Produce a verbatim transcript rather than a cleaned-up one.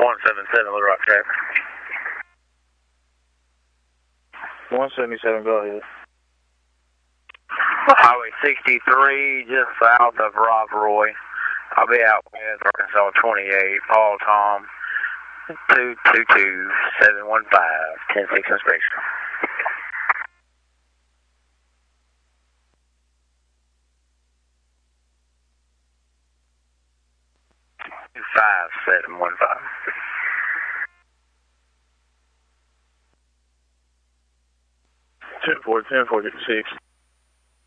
one seven seven, Little Rock traffic. one seventy-seven, go ahead. Highway sixty-three, just south of Rob Roy. I'll be out with Arkansas twenty-eight, Paul Tom, two two two, seven one five, ten six inspection. two five seven one five. ten four, ten forty-six.